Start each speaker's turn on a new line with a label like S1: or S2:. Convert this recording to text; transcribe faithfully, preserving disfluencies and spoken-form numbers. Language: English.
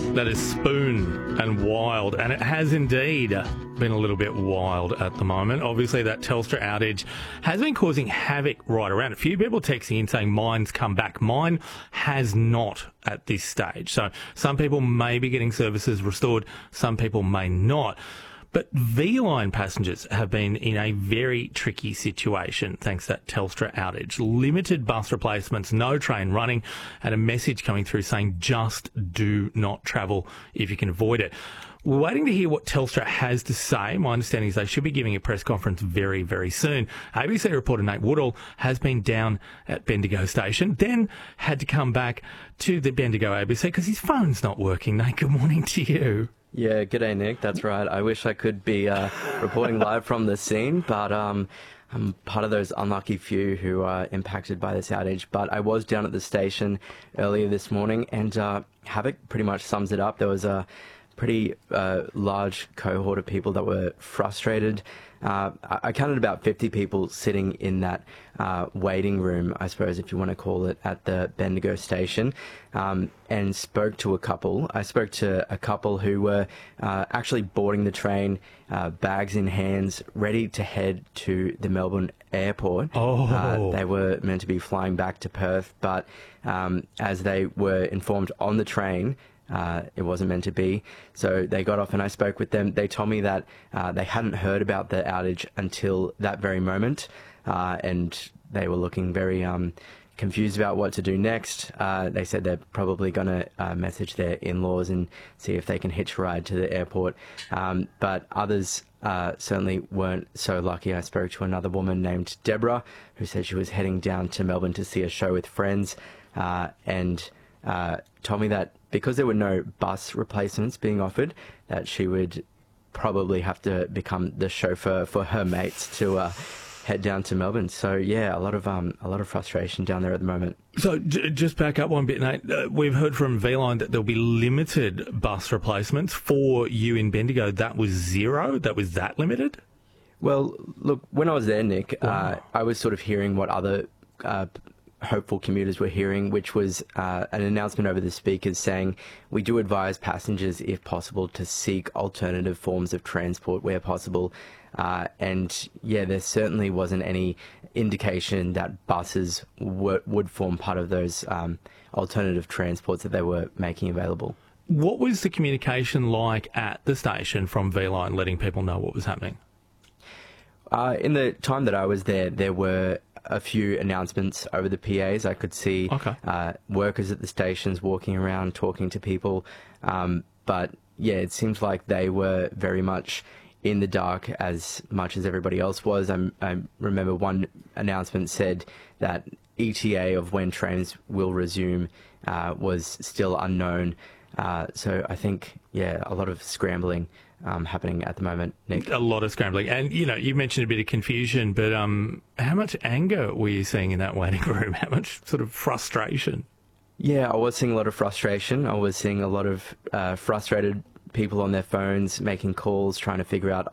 S1: That is Spoon and Wild, and it has indeed been a little bit wild at the moment. Obviously, that Telstra outage has been causing havoc right around. A few people texting in saying mine's come back. Mine has not at this stage. So some people may be getting services restored, some people may not. But V-Line passengers have been in a very tricky situation thanks to that Telstra outage. Limited bus replacements, no train running, and a message coming through saying just do not travel if you can avoid it. We're waiting to hear what Telstra has to say. My understanding is they should be giving a press conference very, very soon. A B C reporter Nate Woodall has been down at Bendigo Station, then had to come back to the Bendigo A B C because his phone's not working. Nate, good morning to you.
S2: Yeah, g'day, Nick. That's right. I wish I could be uh, reporting live from the scene, but um, I'm part of those unlucky few who are impacted by this outage. But I was down at the station earlier this morning, and uh, Havoc pretty much sums it up. There was a pretty uh, large cohort of people that were frustrated. Uh, I counted about fifty people sitting in that uh, waiting room, I suppose, if you want to call it, at the Bendigo station, um, and spoke to a couple. I spoke to a couple who were uh, actually boarding the train, uh, bags in hands, ready to head to the Melbourne airport.
S1: Oh.
S2: Uh, they were meant to be flying back to Perth, but um, as they were informed on the train, Uh, it wasn't meant to be. So they got off and I spoke with them. They told me that uh, they hadn't heard about the outage until that very moment, uh, and they were looking very um, confused about what to do next. Uh, they said they're probably going to uh, message their in-laws and see if they can hitch a ride to the airport. Um, but others uh, certainly weren't so lucky. I spoke to another woman named Deborah who said she was heading down to Melbourne to see a show with friends, uh, and uh, told me that because there were no bus replacements being offered, that she would probably have to become the chauffeur for her mates to uh, head down to Melbourne. So yeah, a lot of um, a lot of frustration down there at the moment.
S1: So j- just back up one bit, Nate. Uh, we've heard from V-Line that there'll be limited bus replacements for you in Bendigo. That was zero. That was that limited.
S2: Well, look, when I was there, Nick,
S1: Wow.
S2: uh, I was sort of hearing what other uh, hopeful commuters were hearing, which was uh, an announcement over the speakers saying, we do advise passengers, if possible, to seek alternative forms of transport where possible. Uh, and yeah, there certainly wasn't any indication that buses w- would form part of those um, alternative transports that they were making available.
S1: What was the communication like at the station from V-Line letting people know what was happening?
S2: Uh, in the time that I was there, there were a few announcements over the P As. I could see
S1: Okay.
S2: uh, workers at the stations walking around, talking to people. Um, but yeah, it seems like they were very much in the dark as much as everybody else was. I, I remember one announcement said that E T A of when trains will resume uh, was still unknown. Uh, so I think, yeah, a lot of scrambling um, happening at the moment, Nick.
S1: A lot of scrambling. And, you know, you mentioned a bit of confusion, but um, how much anger were you seeing in that waiting room? How much sort of frustration?
S2: Yeah, I was seeing a lot of frustration. I was seeing a lot of uh, frustrated people on their phones making calls, trying to figure out